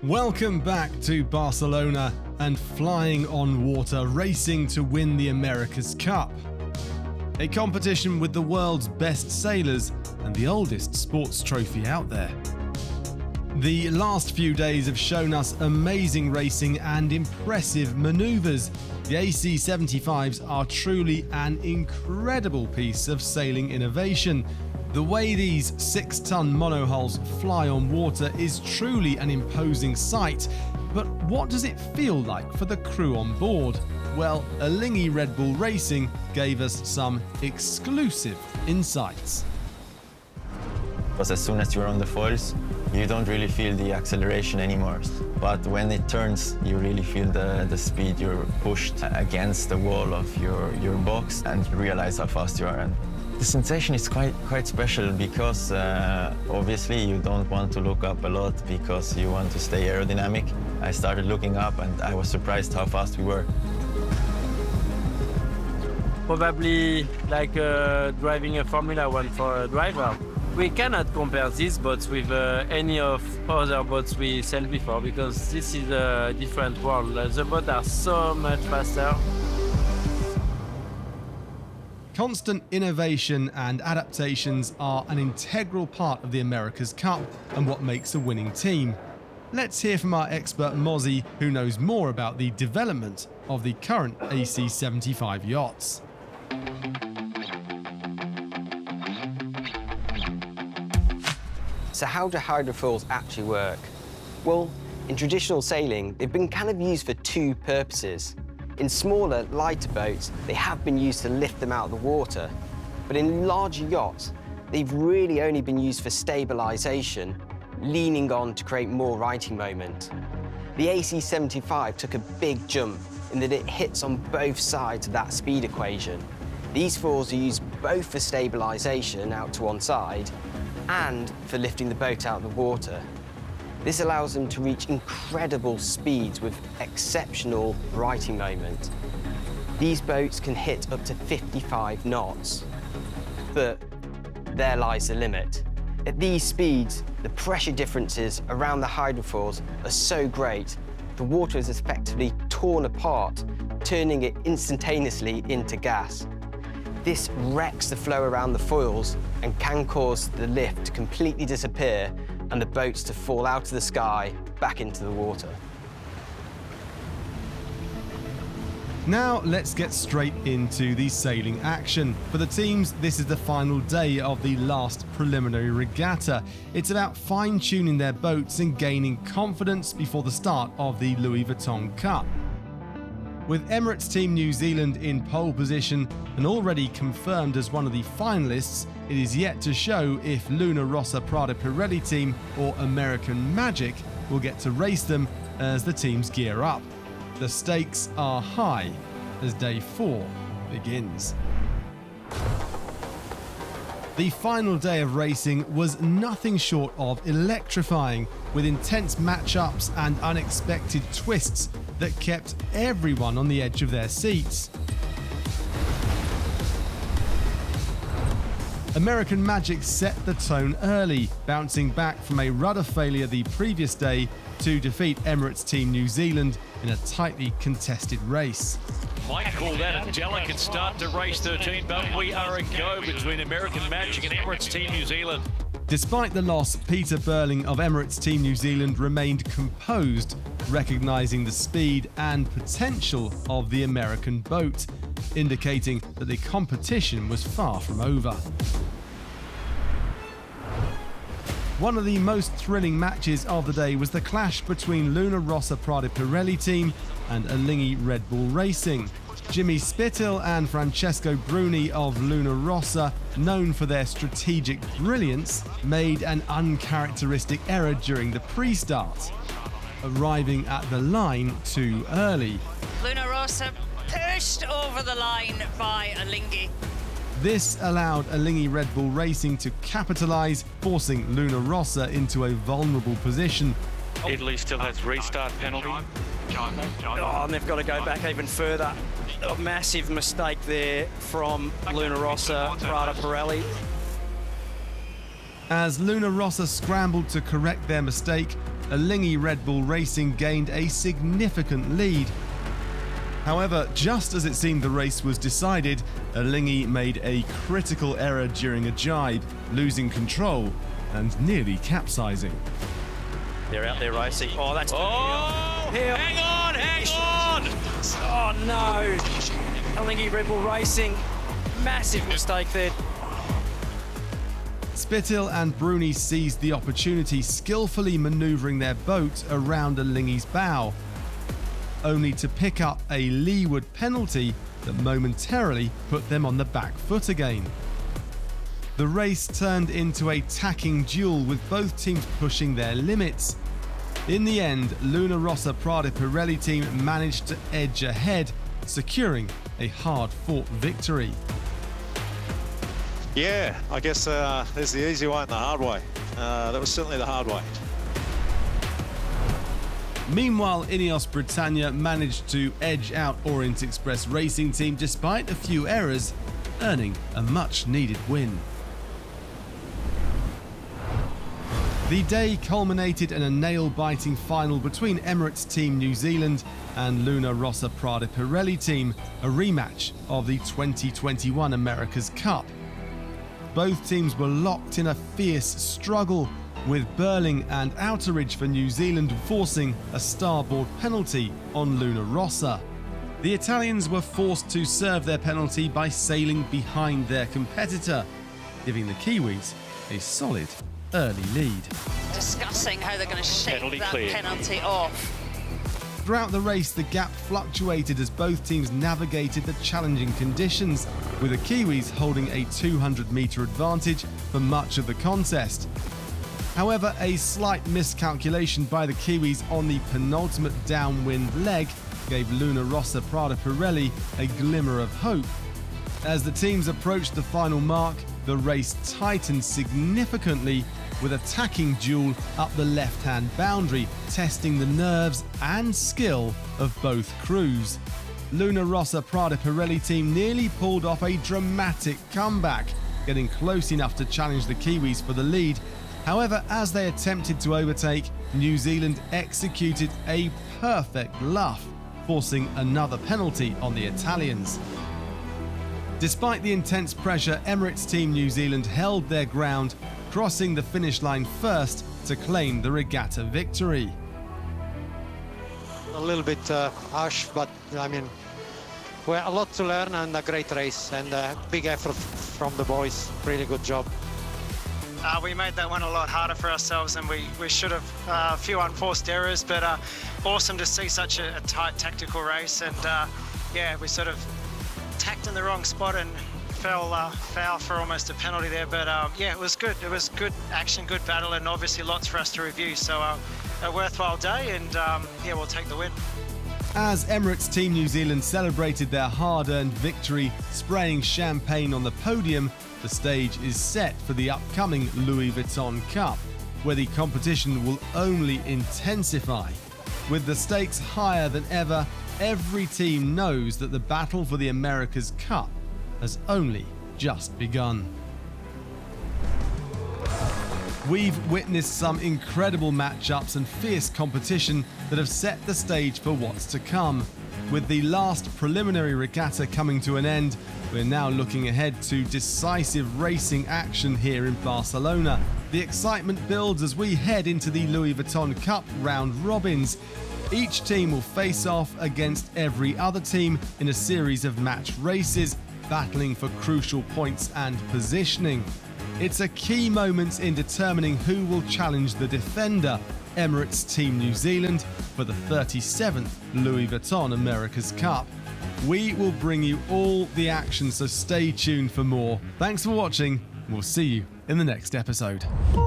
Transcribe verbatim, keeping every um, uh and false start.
Welcome back to Barcelona and flying on water, racing to win the America's Cup. A competition with the world's best sailors and the oldest sports trophy out there. The last few days have shown us amazing racing and impressive manoeuvres. The A C seventy-fives are truly an incredible piece of sailing innovation. The way these six-ton monohulls fly on water is truly an imposing sight, but what does it feel like for the crew on board? Well, Alinghi Red Bull Racing gave us some exclusive insights. Because as soon as you're on the foils, you don't really feel the acceleration anymore. But when it turns, you really feel the, the speed. You're pushed against the wall of your, your box and you realize how fast you are. And the sensation is quite, quite special because uh, obviously you don't want to look up a lot because you want to stay aerodynamic. I started looking up and I was surprised how fast we were. Probably like uh, driving a Formula One for a driver. We cannot compare these boats with uh, any of other boats we sailed before because this is a different world. The boats are so much faster. Constant innovation and adaptations are an integral part of the America's Cup and what makes a winning team. Let's hear from our expert Mozzie, who knows more about the development of the current A C seventy-five yachts. So how do hydrofoils actually work? Well, in traditional sailing, they've been kind of used for two purposes. In smaller, lighter boats, they have been used to lift them out of the water. But in larger yachts, they've really only been used for stabilisation, leaning on to create more righting moment. The A C seventy-five took a big jump in that it hits on both sides of that speed equation. These foils are used both for stabilisation out to one side and for lifting the boat out of the water. This allows them to reach incredible speeds with exceptional righting moment. These boats can hit up to fifty-five knots, but there lies the limit. At these speeds, the pressure differences around the hydrofoils are so great, the water is effectively torn apart, turning it instantaneously into gas. This wrecks the flow around the foils and can cause the lift to completely disappear and the boats to fall out of the sky back into the water. Now let's get straight into the sailing action. For the teams, this is the final day of the last preliminary regatta. It's about fine-tuning their boats and gaining confidence before the start of the Louis Vuitton Cup. With Emirates Team New Zealand in pole position and already confirmed as one of the finalists, it is yet to show if Luna Rossa Prada Pirelli team or American Magic will get to race them as the teams gear up. The stakes are high as day four begins. The final day of racing was nothing short of electrifying, with intense matchups and unexpected twists that kept everyone on the edge of their seats. American Magic set the tone early, bouncing back from a rudder failure the previous day to defeat Emirates Team New Zealand in a tightly contested race. Might call that a delicate start to race thirteen, but we are a go between American Magic and Emirates Team New Zealand. Despite the loss, Peter Burling of Emirates Team New Zealand remained composed, recognising the speed and potential of the American boat, indicating that the competition was far from over. One of the most thrilling matches of the day was the clash between Luna Rossa Prada Pirelli team and Alinghi Red Bull Racing. Jimmy Spithill and Francesco Bruni of Luna Rossa, known for their strategic brilliance, made an uncharacteristic error during the pre-start, arriving at the line too early. Luna Rossa pushed over the line by Alinghi. This allowed Alinghi Red Bull Racing to capitalise, forcing Luna Rossa into a vulnerable position. Italy still has restart penalty. Oh, and they've got to go back even further. A massive mistake there from Luna Rossa, Prada Pirelli. As Luna Rossa scrambled to correct their mistake, Alinghi Red Bull Racing gained a significant lead. However, just as it seemed the race was decided, Alinghi made a critical error during a jibe, losing control and nearly capsizing. They're out there racing. Oh, that's... Oh, Hill. hang on, hang on! Oh, no. Alinghi Red Bull Racing. Massive mistake there. Spithill and Bruni seized the opportunity, skillfully manoeuvring their boat around Alinghi's bow, only to pick up a leeward penalty that momentarily put them on the back foot again. The race turned into a tacking duel with both teams pushing their limits. In the end, Luna Rossa Prada Pirelli team managed to edge ahead, securing a hard-fought victory. Yeah, I guess uh, there's the easy way and the hard way. Uh, that was certainly the hard way. Meanwhile, Ineos Britannia managed to edge out Orient Express Racing Team despite a few errors, earning a much-needed win. The day culminated in a nail-biting final between Emirates Team New Zealand and Luna Rossa Prada Pirelli Team, a rematch of the twenty twenty-one America's Cup. Both teams were locked in a fierce struggle, with Burling and Outeridge for New Zealand forcing a starboard penalty on Luna Rossa. The Italians were forced to serve their penalty by sailing behind their competitor, giving the Kiwis a solid early lead. Discussing how they're going to shake Penalty that clear. penalty off. Throughout the race, the gap fluctuated as both teams navigated the challenging conditions, with the Kiwis holding a two hundred metre advantage for much of the contest. However, a slight miscalculation by the Kiwis on the penultimate downwind leg gave Luna Rossa Prada Pirelli a glimmer of hope. As the teams approached the final mark, the race tightened significantly, with a tacking duel up the left-hand boundary, testing the nerves and skill of both crews. Luna Rossa Prada Pirelli team nearly pulled off a dramatic comeback, getting close enough to challenge the Kiwis for the lead. However, as they attempted to overtake, New Zealand executed a perfect luff, forcing another penalty on the Italians. Despite the intense pressure, Emirates Team New Zealand held their ground, crossing the finish line first to claim the regatta victory. A little bit uh, harsh, but I mean, we had a lot to learn and a great race and a big effort from the boys. Really good job. Uh, we made that one a lot harder for ourselves, and we, we should have uh, a few unforced errors, but uh, awesome to see such a, a tight tactical race. And uh, yeah, we sort of tacked in the wrong spot and fell uh, foul for almost a penalty there. But um, yeah, it was good. It was good action, good battle, and obviously lots for us to review. So uh, a worthwhile day, and um, yeah, we'll take the win. As Emirates Team New Zealand celebrated their hard-earned victory, spraying champagne on the podium, the stage is set for the upcoming Louis Vuitton Cup, where the competition will only intensify. With the stakes higher than ever, every team knows that the battle for the America's Cup has only just begun. We've witnessed some incredible matchups and fierce competition that have set the stage for what's to come. With the last preliminary regatta coming to an end, we're now looking ahead to decisive racing action here in Barcelona. The excitement builds as we head into the Louis Vuitton Cup round robins. Each team will face off against every other team in a series of match races, battling for crucial points and positioning. It's a key moment in determining who will challenge the defender, Emirates Team New Zealand, for the thirty-seventh Louis Vuitton America's Cup. We will bring you all the action, so stay tuned for more. Thanks for watching. We'll see you in the next episode.